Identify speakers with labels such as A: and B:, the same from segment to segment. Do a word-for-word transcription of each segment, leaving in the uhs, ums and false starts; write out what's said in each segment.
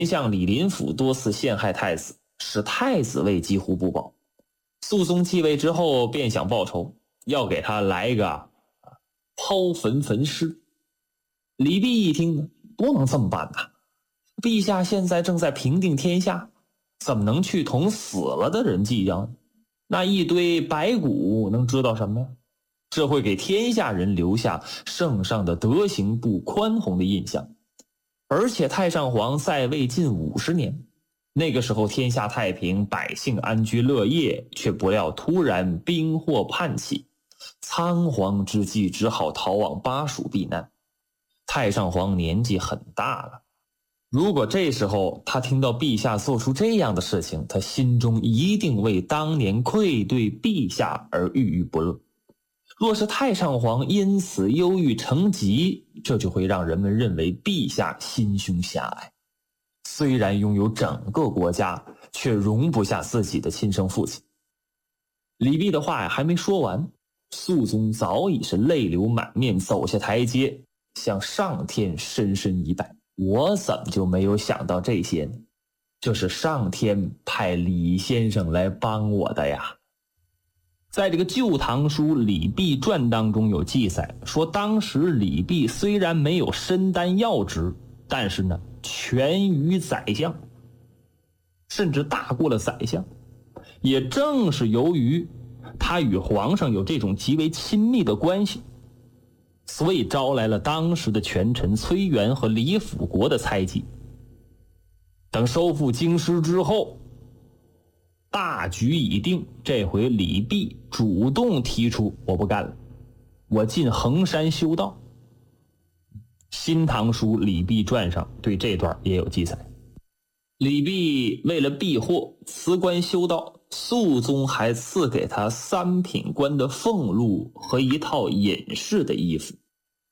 A: 向李林甫多次陷害太子，使太子位几乎不保。肃宗继位之后便想报仇，要给他来一个抛坟焚尸。李泌一听呢，不能这么办呐！陛下现在正在平定天下，怎么能去同死了的人计较呢？那一堆白骨能知道什么呀？这会给天下人留下圣上的德行不宽宏的印象。而且太上皇在位近五十年，那个时候天下太平，百姓安居乐业，却不料突然兵祸叛起，仓皇之际只好逃往巴蜀避难。太上皇年纪很大了，如果这时候他听到陛下做出这样的事情，他心中一定为当年愧对陛下而郁郁不乐。若是太上皇因此忧郁成疾，这就会让人们认为陛下心胸狭隘，虽然拥有整个国家，却容不下自己的亲生父亲。李泌的话还没说完，肃宗早已是泪流满面，走下台阶，向上天深深一拜。我怎么就没有想到这些呢？这是上天派李先生来帮我的呀。在这个《旧唐书·李泌传》当中有记载，说当时李泌虽然没有身担要职，但是呢，权于宰相，甚至大过了宰相。也正是由于他与皇上有这种极为亲密的关系，所以招来了当时的权臣崔元和李辅国的猜忌。等收复京师之后，大局已定，这回李泌主动提出我不干了，我进衡山修道。新唐书《李泌传》上对这段也有记载。李泌为了避祸辞官修道，肃宗还赐给他三品官的俸禄和一套隐士的衣服。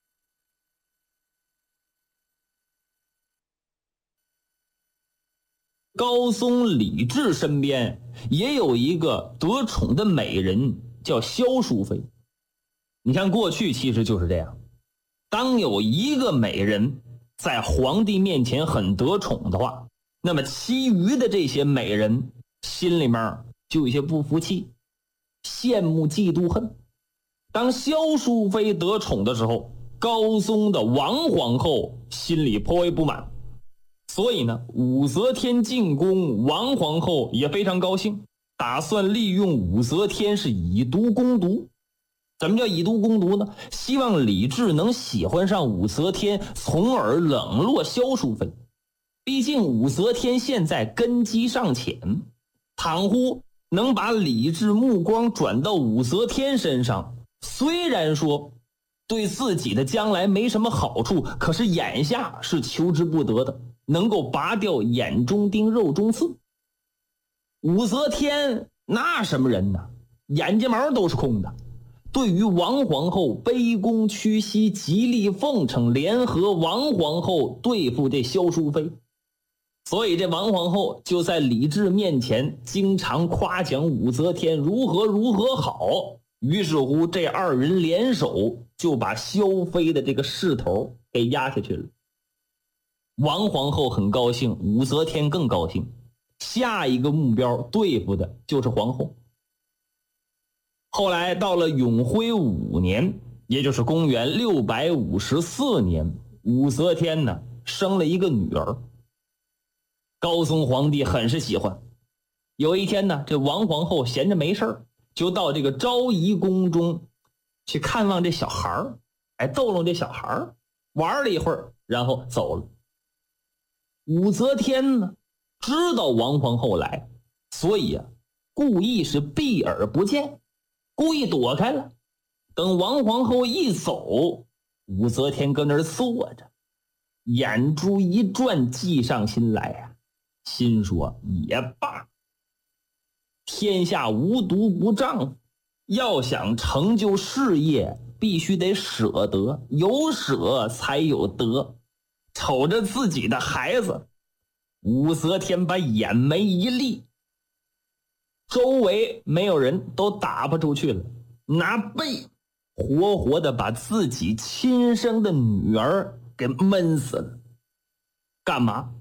A: 高宗李治身边也有一个得宠的美人，叫萧淑妃。你看过去其实就是这样，当有一个美人在皇帝面前很得宠的话，那么其余的这些美人心里面就有一些不服气，羡慕嫉妒恨。当萧淑妃得宠的时候，高宗的王皇后心里颇为不满，所以呢，武则天进宫，王皇后也非常高兴，打算利用武则天是以毒攻毒。怎么叫以毒攻毒呢？希望李治能喜欢上武则天，从而冷落萧淑妃。毕竟武则天现在根基尚浅，倘乎能把李治目光转到武则天身上，虽然说对自己的将来没什么好处，可是眼下是求之不得的，能够拔掉眼中钉肉中刺。武则天那什么人呢？眼睫毛都是空的。对于王皇后卑躬屈膝，极力奉承，联合王皇后对付这萧淑妃，所以这王皇后就在李治面前经常夸奖武则天如何如何好。于是乎这二人联手就把萧妃的这个势头给压下去了。王皇后很高兴，武则天更高兴，下一个目标对付的就是皇后。后来到了永徽五年，也就是公元六百五十四年，武则天呢生了一个女儿。高宗皇帝很是喜欢。有一天呢，这王皇后闲着没事儿，就到这个昭仪宫中去看望这小孩儿，哎，逗弄这小孩儿，玩了一会儿，然后走了。武则天呢知道王皇后来，所以啊，故意是避而不见，故意躲开了。等王皇后一走，武则天搁那儿坐着，眼珠一转，计上心来呀、啊，心说也罢，天下无毒不丈夫，要想成就事业，必须得舍得，有舍才有得。瞅着自己的孩子，武则天把眼眉一立，周围没有人，都打发出去了，拿背活活的把自己亲生的女儿给闷死了。干嘛？